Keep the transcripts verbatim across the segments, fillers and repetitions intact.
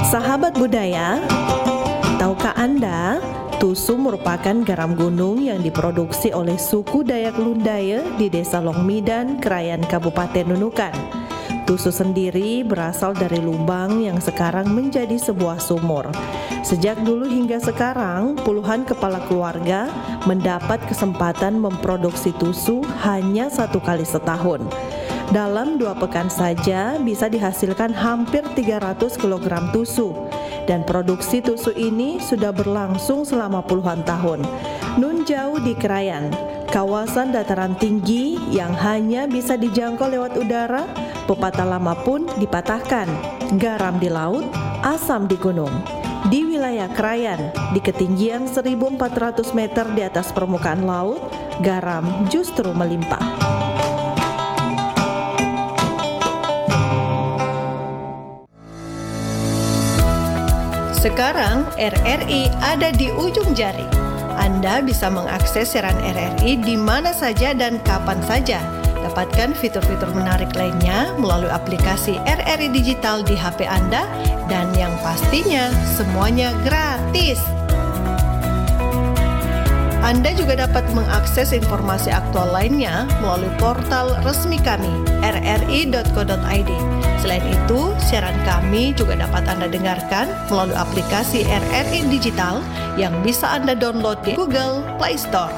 Sahabat budaya, tahukah Anda, tusu merupakan garam gunung yang diproduksi oleh suku Dayak Lundaya di Desa Longmidan, Krayan, Kabupaten Nunukan. Tusu sendiri berasal dari lubang yang sekarang menjadi sebuah sumur. Sejak dulu hingga sekarang, puluhan kepala keluarga mendapat kesempatan memproduksi tusu hanya satu kali setahun. Dalam dua pekan saja bisa dihasilkan hampir tiga ratus kilogram tusu. Dan produksi tusu ini sudah berlangsung selama puluhan tahun. Nun jauh di Krayan, kawasan dataran tinggi yang hanya bisa dijangkau lewat udara, pepatah lama pun dipatahkan, garam di laut, asam di gunung. Di wilayah Krayan, di ketinggian seribu empat ratus meter di atas permukaan laut, garam justru melimpah. Sekarang R R I ada di ujung jari. Anda bisa mengakses siaran R R I di mana saja dan kapan saja. Dapatkan fitur-fitur menarik lainnya melalui aplikasi R R I Digital di H P Anda, dan yang pastinya semuanya gratis. Anda juga dapat mengakses informasi aktual lainnya melalui portal resmi kami r r i dot co dot i d. Selain itu, siaran kami juga dapat Anda dengarkan melalui aplikasi R R I Digital yang bisa Anda download di Google Play Store.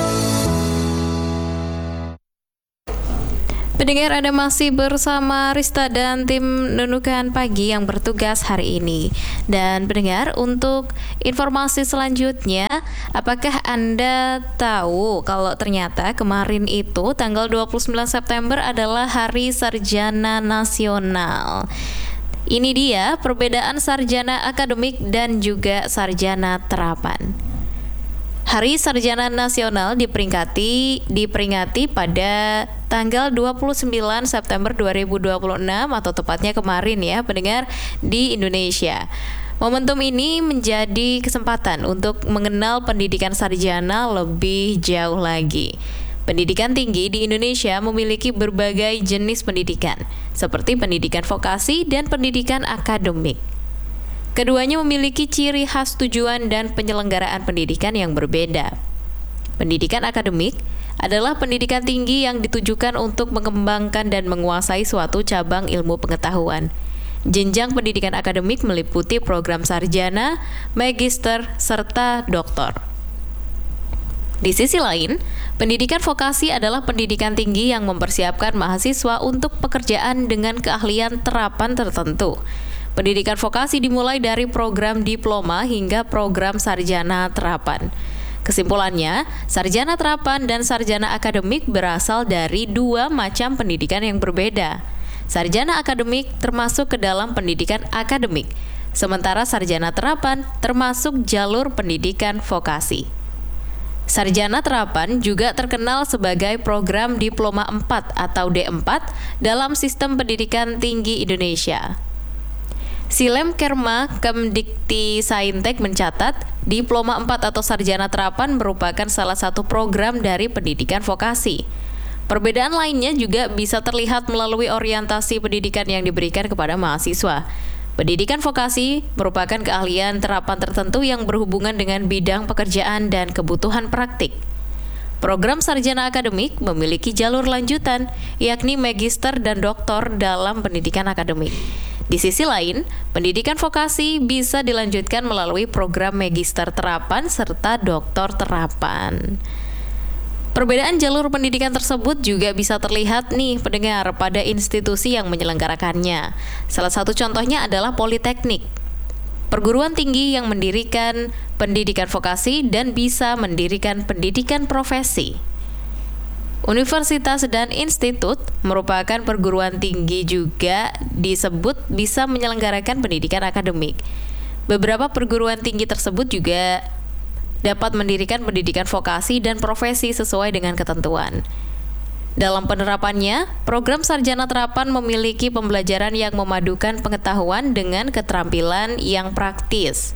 Pendengar, Anda masih bersama Rista dan tim Nunukan Pagi yang bertugas hari ini. Dan pendengar, untuk informasi selanjutnya, apakah Anda tahu kalau ternyata kemarin itu tanggal dua puluh sembilan September adalah Hari Sarjana Nasional? Ini dia perbedaan sarjana akademik dan juga sarjana terapan. Hari Sarjana Nasional diperingati diperingati pada tanggal dua puluh sembilan September dua ribu dua puluh enam atau tepatnya kemarin ya pendengar, di Indonesia. Momentum ini menjadi kesempatan untuk mengenal pendidikan sarjana lebih jauh lagi. Pendidikan tinggi di Indonesia memiliki berbagai jenis pendidikan, seperti pendidikan vokasi dan pendidikan akademik. Keduanya memiliki ciri khas tujuan dan penyelenggaraan pendidikan yang berbeda. Pendidikan akademik adalah pendidikan tinggi yang ditujukan untuk mengembangkan dan menguasai suatu cabang ilmu pengetahuan. Jenjang pendidikan akademik meliputi program sarjana, magister, serta doktor. Di sisi lain, pendidikan vokasi adalah pendidikan tinggi yang mempersiapkan mahasiswa untuk pekerjaan dengan keahlian terapan tertentu. Pendidikan vokasi dimulai dari program diploma hingga program sarjana terapan. Kesimpulannya, sarjana terapan dan sarjana akademik berasal dari dua macam pendidikan yang berbeda. Sarjana akademik termasuk ke dalam pendidikan akademik, sementara sarjana terapan termasuk jalur pendidikan vokasi. Sarjana terapan juga terkenal sebagai program diploma empat atau D empat dalam sistem pendidikan tinggi Indonesia. Silem Kerma Kemdikti Saintek mencatat, Diploma empat atau Sarjana Terapan merupakan salah satu program dari pendidikan vokasi. Perbedaan lainnya juga bisa terlihat melalui orientasi pendidikan yang diberikan kepada mahasiswa. Pendidikan vokasi merupakan keahlian terapan tertentu yang berhubungan dengan bidang pekerjaan dan kebutuhan praktik. Program sarjana akademik memiliki jalur lanjutan, yakni magister dan doktor dalam pendidikan akademik. Di sisi lain, pendidikan vokasi bisa dilanjutkan melalui program magister terapan serta doktor terapan. Perbedaan jalur pendidikan tersebut juga bisa terlihat nih pendengar pada institusi yang menyelenggarakannya. Salah satu contohnya adalah Politeknik, perguruan tinggi yang mendirikan pendidikan vokasi dan bisa mendirikan pendidikan profesi. Universitas dan institut merupakan perguruan tinggi juga disebut bisa menyelenggarakan pendidikan akademik. Beberapa perguruan tinggi tersebut juga dapat mendirikan pendidikan vokasi dan profesi sesuai dengan ketentuan. Dalam penerapannya, program sarjana terapan memiliki pembelajaran yang memadukan pengetahuan dengan keterampilan yang praktis.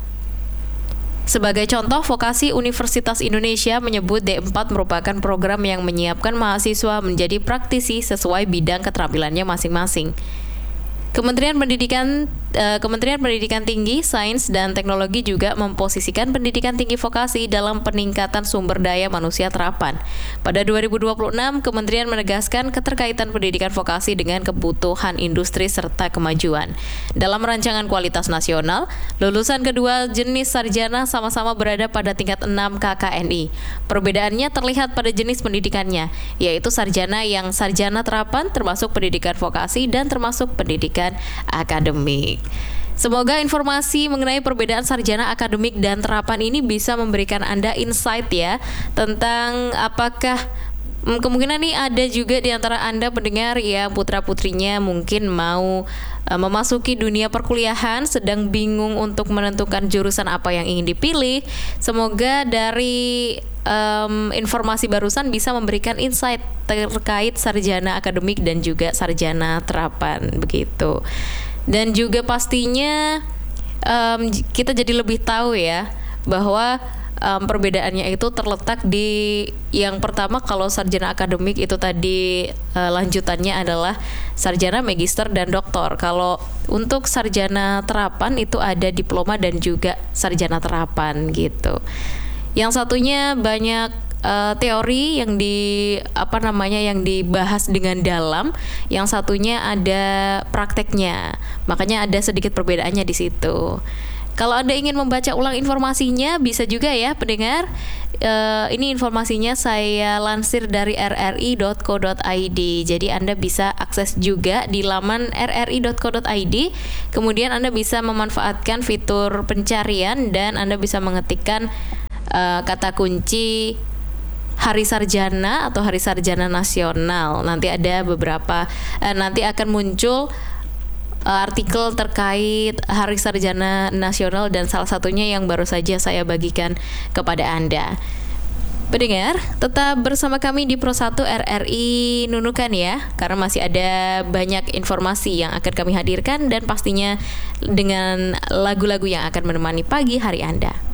Sebagai contoh, Vokasi Universitas Indonesia menyebut D empat merupakan program yang menyiapkan mahasiswa menjadi praktisi sesuai bidang keterampilannya masing-masing. Kementerian Pendidikan Kementerian Pendidikan Tinggi, Sains, dan Teknologi juga memposisikan pendidikan tinggi vokasi dalam peningkatan sumber daya manusia terapan. Pada dua ribu dua puluh enam, Kementerian menegaskan keterkaitan pendidikan vokasi dengan kebutuhan industri serta kemajuan. Dalam rancangan kualitas nasional, lulusan kedua jenis sarjana sama-sama berada pada tingkat enam K K N I. Perbedaannya terlihat pada jenis pendidikannya, yaitu sarjana yang sarjana terapan termasuk pendidikan vokasi dan termasuk pendidikan akademik. Semoga informasi mengenai perbedaan sarjana akademik dan terapan ini bisa memberikan Anda insight ya tentang apakah hmm, kemungkinan nih ada juga di antara Anda pendengar ya putra-putrinya mungkin mau uh, memasuki dunia perkuliahan, sedang bingung untuk menentukan jurusan apa yang ingin dipilih. Semoga dari um, informasi barusan bisa memberikan insight terkait sarjana akademik dan juga sarjana terapan begitu. Dan juga pastinya um, kita jadi lebih tahu ya bahwa um, perbedaannya itu terletak di yang pertama, kalau sarjana akademik itu tadi uh, lanjutannya adalah sarjana, magister, dan doktor. Kalau untuk sarjana terapan itu ada diploma dan juga sarjana terapan gitu. Yang satunya banyak Uh, teori yang di apa namanya yang dibahas dengan dalam, yang satunya ada prakteknya, makanya ada sedikit perbedaannya di situ. Kalau Anda ingin membaca ulang informasinya bisa juga ya pendengar. Uh, ini informasinya saya lansir dari r r i dot co dot i d. Jadi Anda bisa akses juga di laman r r i dot co dot i d. Kemudian Anda bisa memanfaatkan fitur pencarian dan Anda bisa mengetikkan uh, kata kunci Hari Sarjana atau Hari Sarjana Nasional. Nanti ada beberapa eh, nanti akan muncul uh, artikel terkait Hari Sarjana Nasional dan salah satunya yang baru saja saya bagikan kepada Anda. Pendengar, tetap bersama kami di Pro satu R R I Nunukan ya, karena masih ada banyak informasi yang akan kami hadirkan dan pastinya dengan lagu-lagu yang akan menemani pagi hari Anda.